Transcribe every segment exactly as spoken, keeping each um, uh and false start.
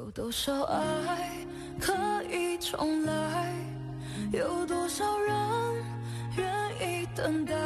有多少爱可以重来，有多少人愿意等待。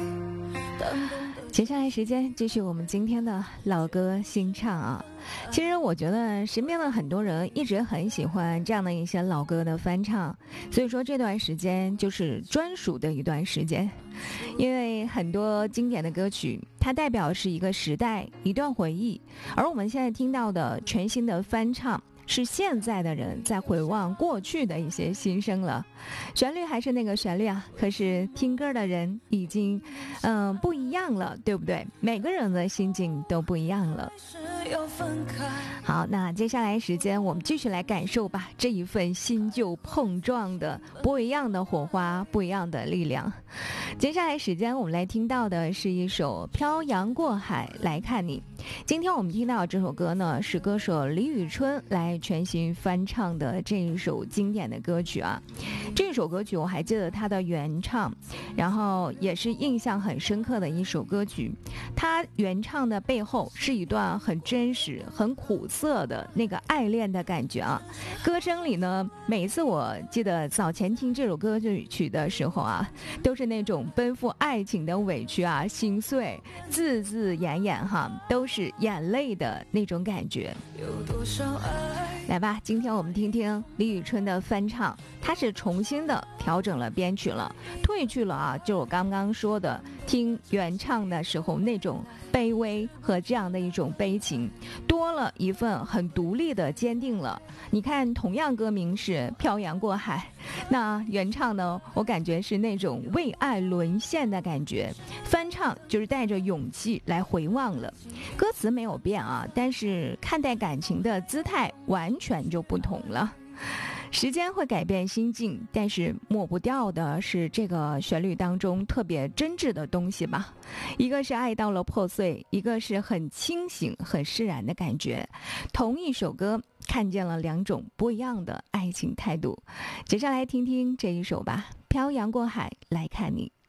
接下来时间继续我们今天的老歌新唱啊。其实我觉得身边的很多人一直很喜欢这样的一些老歌的翻唱，所以说这段时间就是专属的一段时间，因为很多经典的歌曲它代表是一个时代一段回忆，而我们现在听到的全新的翻唱是现在的人在回望过去的一些心声了。旋律还是那个旋律啊，可是听歌的人已经嗯、呃、不一样了，对不对？每个人的心境都不一样了。好，那接下来时间我们继续来感受吧，这一份新旧碰撞的不一样的火花，不一样的力量。接下来时间我们来听到的是一首《漂洋过海来看你》。今天我们听到这首歌呢，是歌手李宇春来全新翻唱的这一首经典的歌曲啊。这首歌曲我还记得它的原唱，然后也是印象很深刻的一首歌曲。它原唱的背后是一段很真实很苦涩的那个爱恋的感觉啊。歌声里呢，每次我记得早前听这首歌曲的时候啊，都是那种奔赴爱情的委屈啊、心碎，字字眼眼哈，都是眼泪的那种感觉。来吧，今天我们听听李宇春的翻唱，她是重新的调整了编曲了，褪去了啊，就我刚刚说的听原唱的时候那种卑微和这样的一种悲情，多了一份很独立的坚定了。你看，同样歌名是漂洋过海，那原唱呢，我感觉是那种为爱沦陷的感觉，翻唱就是带着勇气来回望了。歌词没有变啊，但是看待感情的姿态完全就不同了。时间会改变心境，但是抹不掉的是这个旋律当中特别真挚的东西吧。一个是爱到了破碎，一个是很清醒很释然的感觉。同一首歌看见了两种不一样的爱情态度。接下来听听这一首吧，漂洋过海来看你。